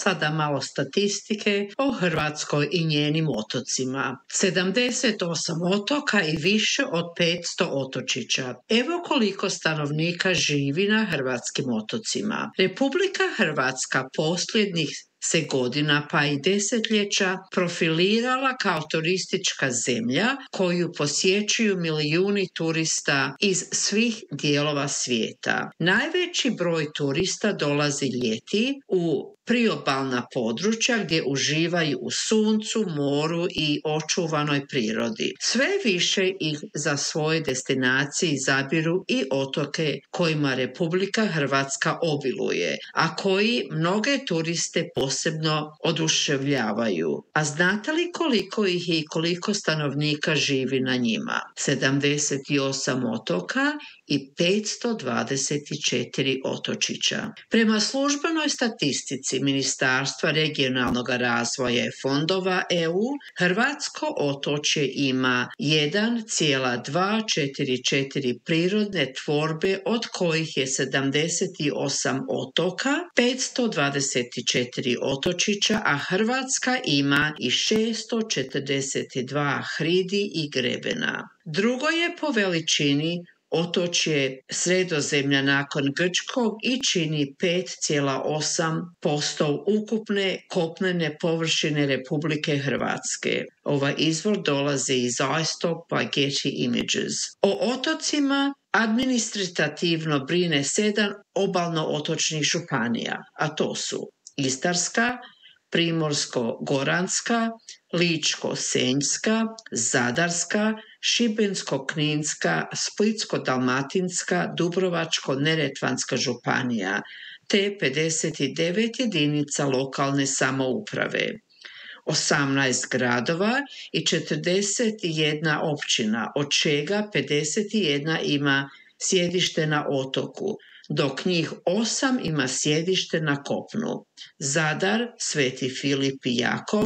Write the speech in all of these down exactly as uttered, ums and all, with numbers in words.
sada malo statistike o Hrvatskoj i njenim otocima. sedamdeset osam otoka i više od petsto otočića. Evo koliko stanovnika živi na hrvatskim otocima. Republika Hrvatska posljednjih se godina pa i desetljeća profilirala kao turistička zemlja koju posjećuju milijuni turista iz svih dijelova svijeta. Najveći broj turista dolazi ljeti u priobalna područja gdje uživaju u suncu, moru i očuvanoj prirodi. Sve više ih za svoje destinacije izabiru i otoke kojima Republika Hrvatska obiluje, a koji mnoge turiste posebno oduševljavaju. A znate li koliko ih i koliko stanovnika živi na njima? sedamdeset osam otoka i petsto dvadeset četiri otočića. Prema službenoj statistici Ministarstva regionalnog razvoja i fondova E U, Hrvatsko otočje ima jedan zarez dvjesto četrdeset četiri prirodne tvorbe, od kojih je sedamdeset osam otoka, petsto dvadeset četiri otočića, a Hrvatska ima i šessto četrdeset dva hridi i grebena. Drugo je po veličini otočje Sredozemlja nakon Grčkog i čini pet zarez osam posto ukupne kopnene površine Republike Hrvatske. Ovaj izvor dolazi iz iStopa Getty Images. O otocima administrativno brine sedam obalno-otočnih županija, a to su Istarska, Primorsko-goranska, Ličko-senjska, Zadarska, Šibensko-kninska, Splitsko-dalmatinska, Dubrovačko-neretvanska županija te pedeset devet jedinica lokalne samouprave, osamnaest gradova i četrdeset jedna općina, od čega pedeset jedna ima sjedište na otoku, dok njih osam ima sjedište na kopnu: Zadar, Sveti Filip i Jakov,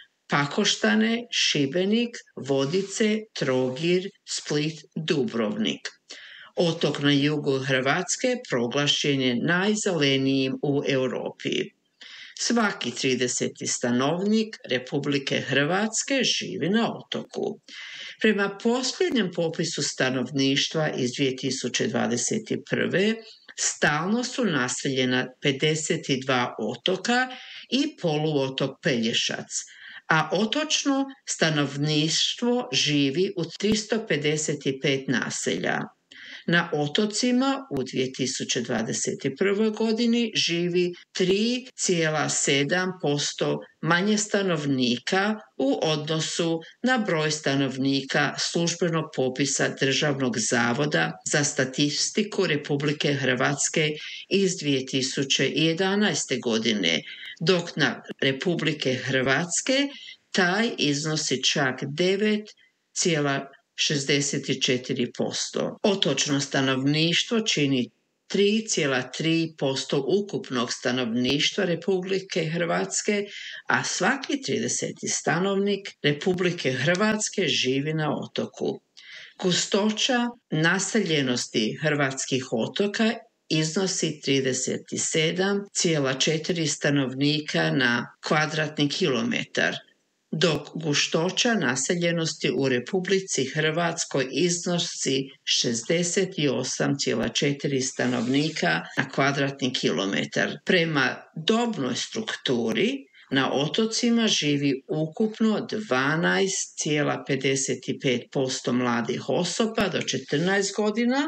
Pakoštane, Šibenik, Vodice, Trogir, Split, Dubrovnik. Otok na jugu Hrvatske proglašen je najzelenijim u Europi. Svaki trideseti stanovnik Republike Hrvatske živi na otoku. Prema posljednjem popisu stanovništva iz dvije tisuće dvadeset prve. stalno su naseljena pedeset dva otoka i poluotok Pelješac, a otočno stanovništvo živi u tristo pedeset pet naselja. Na otocima u dvije tisuće dvadeset prvoj. godini živi tri zarez sedam posto manje stanovnika u odnosu na broj stanovnika službenog popisa Državnog zavoda za statistiku Republike Hrvatske iz dvije tisuće jedanaeste. godine, dok na Republike Hrvatske taj iznosi čak devet zarez šezdeset četiri posto. Otočno stanovništvo čini tri zarez tri posto ukupnog stanovništva Republike Hrvatske, a svaki trideseti stanovnik Republike Hrvatske živi na otoku. Gustoća naseljenosti hrvatskih otoka iznosi trideset sedam zarez četiri stanovnika na kvadratni kilometar, dok gustoća naseljenosti u Republici Hrvatskoj iznosi šezdeset osam zarez četiri stanovnika na kvadratni kilometar. Prema dobnoj strukturi na otocima živi ukupno dvanaest zarez pedeset pet posto mladih osoba do četrnaest godina,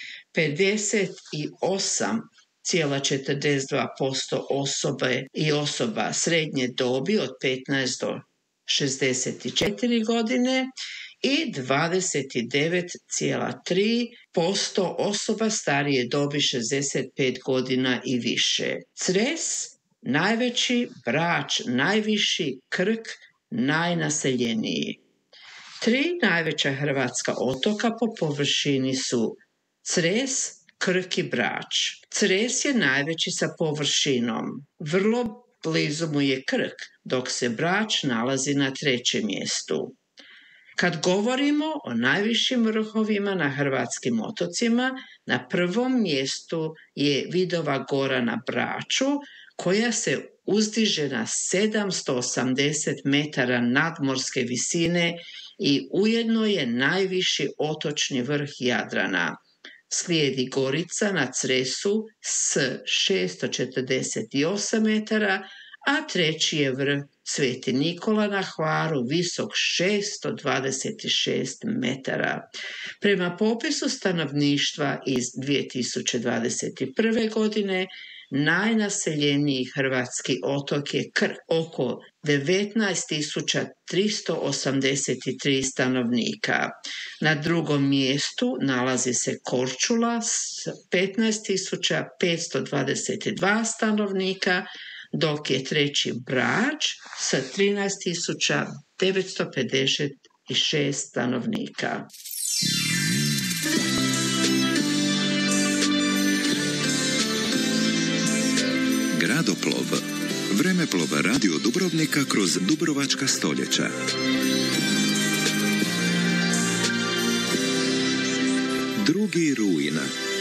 pedeset osam zarez četrdeset dva posto osobe i osoba srednje dobi od petnaest do šezdeset četiri godine i dvadeset devet zarez tri posto osoba starije dobi šezdeset pet godina i više. Cres najveći, Brač najviši, Krk najnaseljeniji. Tri najveća hrvatska otoka po površini su Cres, Krk i Brač. Cres je najveći sa površinom. Vrlo blizu mu je Krk, dok se Brač nalazi na trećem mjestu. Kad govorimo o najvišim vrhovima na hrvatskim otocima, na prvom mjestu je Vidova Gora na Braču, koja se uzdiže na sedamsto osamdeset metara nadmorske visine i ujedno je najviši otočni vrh Jadrana. Slijedi Gorica na Cresu s šesto četrdeset osam metara, a treći je vrh Sveti Nikola na Hvaru, visok šesto dvadeset šest metara. Prema popisu stanovništva iz dvije tisuće dvadeset prve. godine, najnaseljeniji hrvatski otok je Krk, oko devetnaest tisuća tristo osamdeset tri stanovnika. Na drugom mjestu nalazi se Korčula s petnaest tisuća petsto dvadeset dva stanovnika, dok je treći Brač sa trinaest tisuća devetsto pedeset šest stanovnika. Gradoplov. Vremeplov radio Dubrovnika kroz dubrovačka stoljeća. Drugi rujna.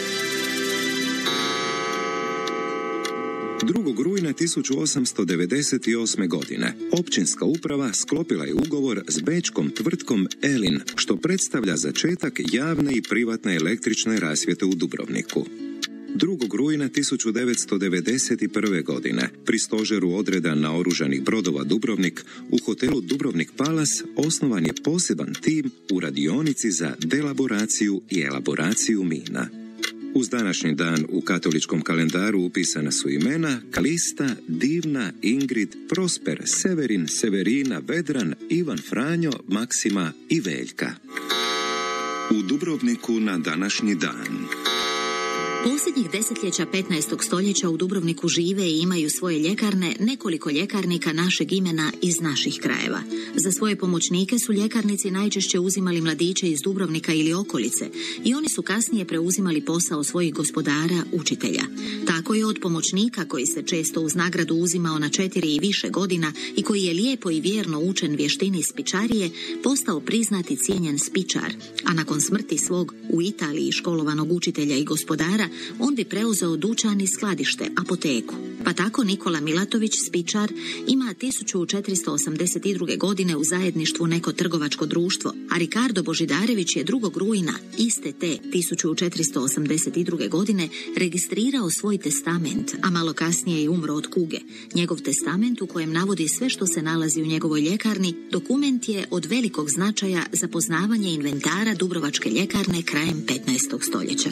drugog rujna tisuću osamsto devedeset osme. godine općinska uprava sklopila je ugovor s bečkom tvrtkom Elin, što predstavlja začetak javne i privatne električne rasvjete u Dubrovniku. drugog rujna tisuću devetsto devedeset prve. godine pri stožeru odreda naoružanih brodova Dubrovnik u hotelu Dubrovnik Palace osnovan je poseban tim u radionici za delaboraciju i elaboraciju mina. Uz današnji dan u katoličkom kalendaru upisana su imena Kalista, Divna, Ingrid, Prosper, Severin, Severina, Vedran, Ivan Franjo, Maksima i Veljka. U Dubrovniku na današnji dan. Posljednjih desetljeća petnaestog stoljeća u Dubrovniku žive i imaju svoje ljekarne nekoliko ljekarnika našeg imena iz naših krajeva. Za svoje pomoćnike su ljekarnici najčešće uzimali mladiće iz Dubrovnika ili okolice i oni su kasnije preuzimali posao svojih gospodara, učitelja. Tako je od pomoćnika koji se često uz nagradu uzimao na četiri i više godina i koji je lijepo i vjerno učen vještini spičarije, postao priznati cijenjen spičar, a nakon smrti svog u Italiji školovanog učitelja i gospodara on bi preuzeo dućan i skladište, apoteku. Pa tako Nikola Milatović, spičar, ima tisuću četiristo osamdeset druge. godine u zajedništvu neko trgovačko društvo, a Ricardo Božidarević je drugog rujna iste te tisuću četiristo osamdeset druge. godine registrirao svoj testament, a malo kasnije je umro od kuge. Njegov testament u kojem navodi sve što se nalazi u njegovoj ljekarni, dokument je od velikog značaja za poznavanje inventara dubrovačke ljekarne krajem petnaestog. stoljeća.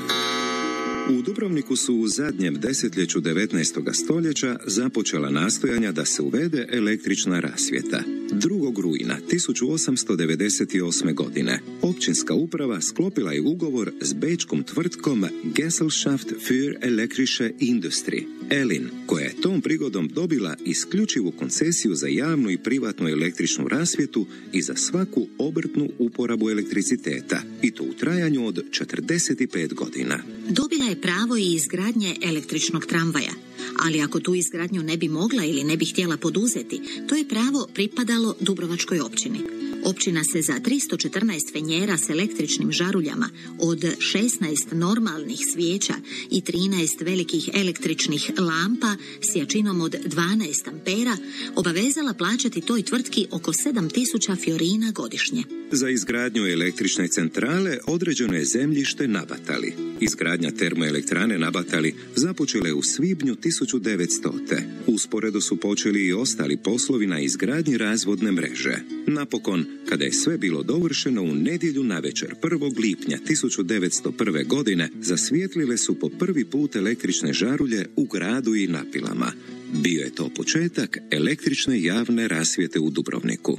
U Dubrovniku su u zadnjem desetljeću devetnaestog. stoljeća započela nastojanja da se uvede električna rasvjeta. drugog rujna tisuću osamsto devedeset osme. godine općinska uprava sklopila je ugovor s bečkom tvrtkom Gesellschaft für elektrische Industrie, Elin, koja je tom prigodom dobila isključivu koncesiju za javnu i privatnu električnu rasvjetu i za svaku obrtnu uporabu elektriciteta, i to u trajanju od četrdeset pet godina. Dobila je pravo i izgradnje električnog tramvaja, ali ako tu izgradnju ne bi mogla ili ne bi htjela poduzeti, to je pravo pripadalo Dubrovačkoj općini. Općina se za tristo četrnaest fenjera s električnim žaruljama od šesnaest normalnih svijeća i trinaest velikih električnih lampa s jačinom od dvanaest ampera obavezala plaćati toj tvrtki oko sedam tisuća fiorina godišnje. Za izgradnju električne centrale određeno je zemljište na Batali. Izgradnja termoelektrane na Batali započela je u svibnju tisuću devetstote. Usporedo su počeli i ostali poslovi na izgradnji razvodne mreže. Napokon, kada je sve bilo dovršeno, u nedjelju navečer prvog lipnja tisuću devetsto prve. godine zasvijetlile su po prvi put električne žarulje u gradu i na Pilama. Bio je to početak električne javne rasvjete u Dubrovniku.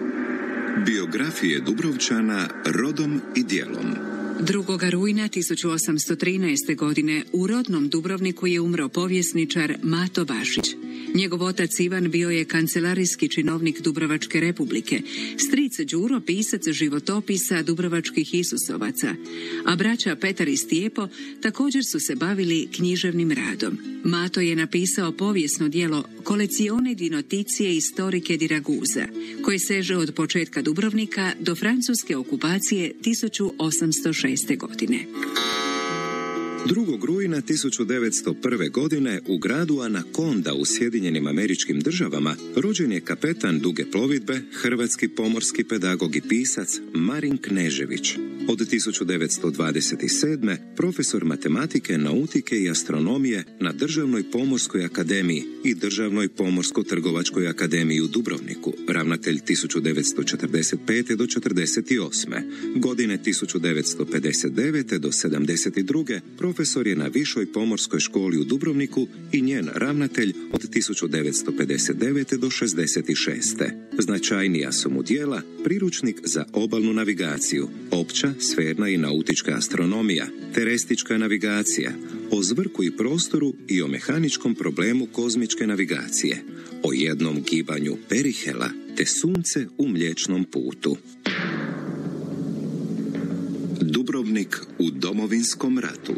Biografije Dubrovčana rodom i djelom. drugog rujna tisuću osamsto trinaeste. godine u rodnom Dubrovniku je umro povjesničar Mato Bašić. Njegov otac Ivan bio je kancelarijski činovnik Dubrovačke republike, stric Đuro pisac životopisa dubrovačkih Isusovaca, a braća Petar i Stijepo također su se bavili književnim radom. Mato je napisao povijesno djelo Collezione di notizie storiche di Ragusa, koje seže od početka Dubrovnika do francuske okupacije tisuću osamsto šeste. godine. drugog rujna tisuću devetsto prve. godine u gradu Anakonda u Sjedinjenim Američkim Državama rođen je kapetan duge plovidbe, hrvatski pomorski pedagog i pisac Marin Knežević. Od tisuću devetsto dvadeset sedme. profesor matematike, nautike i astronomije na Državnoj pomorskoj akademiji i Državnoj pomorsko-trgovačkoj akademiji u Dubrovniku, ravnatelj tisuću devetsto četrdeset pete. do četrdeset osme. Godine tisuću devetsto pedeset devete. do sedamdeset druge. profesor je na Višoj pomorskoj školi u Dubrovniku i njen ravnatelj od tisuću devetsto pedeset devete. do šezdeset šeste. Značajnija su mu djela Priručnik za obalnu navigaciju, Opća, sferna i nautička astronomija, Terestička navigacija, o zvrku i prostoru i o mehaničkom problemu kozmičke navigacije, o jednom gibanju Perihela te Sunce u Mliječnom putu. Dubrovnik u Domovinskom ratu.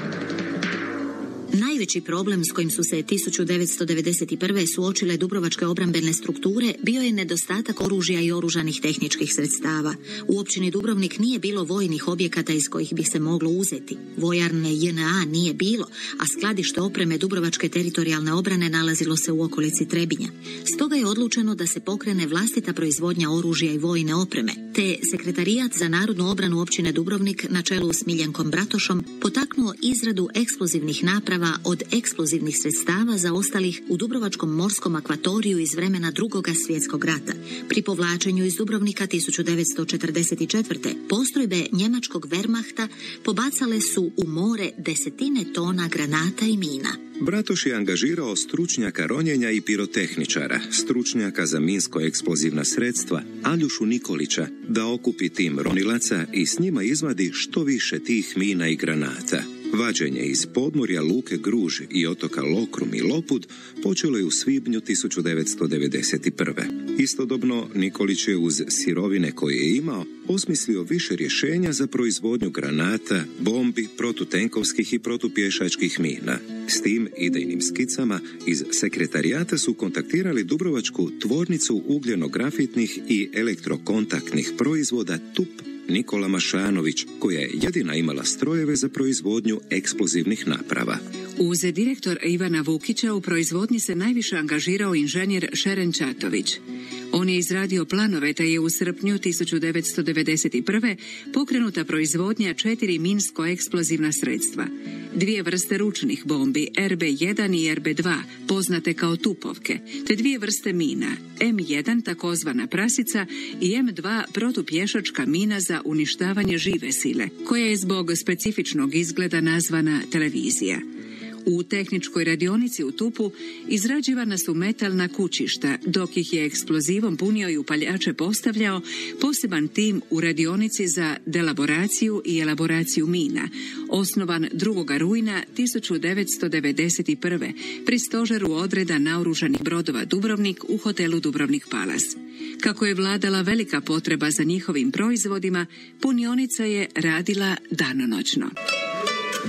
Najveći problem s kojim su se tisuću devetsto devedeset prve. suočile dubrovačke obrambene strukture bio je nedostatak oružja i oružanih tehničkih sredstava. U općini Dubrovnik nije bilo vojnih objekata iz kojih bi se moglo uzeti. Vojarne J N A nije bilo, a skladište opreme Dubrovačke teritorijalne obrane nalazilo se u okolici Trebinja. Stoga je odlučeno da se pokrene vlastita proizvodnja oružja i vojne opreme, te Sekretarijat za narodnu obranu općine Dubrovnik na čelu s Miljenkom Bratošom potaknuo izradu eksplozivnih naprava od eksplozivnih sredstava zaostalih u Dubrovačkom morskom akvatoriju iz vremena Drugoga svjetskog rata. Pri povlačenju iz Dubrovnika tisuću devetsto četrdeset četvrte. postrojbe njemačkog Wehrmachta pobacale su u more desetine tona granata i mina. Bratoš je angažirao stručnjaka ronjenja i pirotehničara, stručnjaka za minsko-eksplozivna sredstva, Aljušu Nikolića, da okupi tim ronilaca i s njima izvadi što više tih mina i granata. Vađenje iz podmorja luke Gruž i otoka Lokrum i Lopud počelo je u svibnju tisuću devetsto devedeset prve. Istodobno, Nikolić je uz sirovine koje je imao osmislio više rješenja za proizvodnju granata, bombi, protutenkovskih i protupješačkih mina. S tim idejnim skicama iz sekretarijata su kontaktirali dubrovačku tvornicu ugljeno-grafitnih i elektrokontaktnih proizvoda T U P Nikola Mašanović, koja je jedina imala strojeve za proizvodnju eksplozivnih naprava. Uz direktor Ivana Vukića u proizvodnji se najviše angažirao inženjer Šeren Čatović. On je izradio planove te je u srpnju tisuću devetsto devedeset prve. pokrenuta proizvodnja četiri minsko-eksplozivna sredstva. Dvije vrste ručnih bombi, R B jedan i R B dva, poznate kao tupovke, te dvije vrste mina, M jedan takozvana prasica i M dva protupješačka mina za uništavanje žive sile, koja je zbog specifičnog izgleda nazvana televizija. U tehničkoj radionici u Tupu izrađivana su metalna kućišta, dok ih je eksplozivom punio i upaljače postavljao poseban tim u radionici za delaboraciju i elaboraciju mina, osnovan drugog rujna tisuću devetsto devedeset prve. pri stožeru odreda naoružanih brodova Dubrovnik u hotelu Dubrovnik Palace. Kako je vladala velika potreba za njihovim proizvodima, punionica je radila danonoćno.